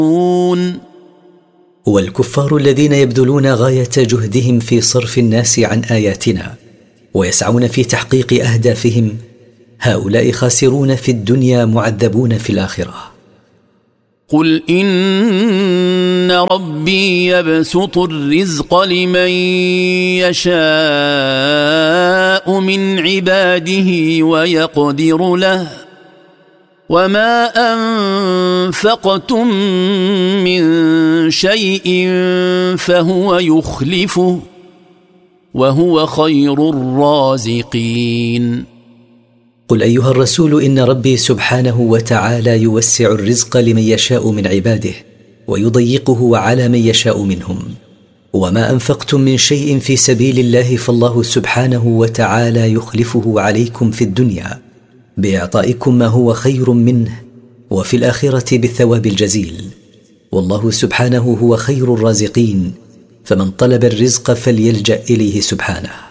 والكفار الذين يبذلون غاية جهدهم في صرف الناس عن آياتنا ويسعون في تحقيق أهدافهم، هؤلاء خاسرون في الدنيا معذبون في الآخرة. قل إن ربي يبسط الرزق لمن يشاء من عباده ويقدر له، وما أنفقتم من شيء فهو يخلفه وهو خير الرازقين. قل أيها الرسول إن ربي سبحانه وتعالى يوسع الرزق لمن يشاء من عباده ويضيقه على من يشاء منهم، وما أنفقتم من شيء في سبيل الله فالله سبحانه وتعالى يخلفه عليكم في الدنيا بإعطائكم ما هو خير منه، وفي الآخرة بالثواب الجزيل، والله سبحانه هو خير الرازقين، فمن طلب الرزق فليلجأ إليه سبحانه.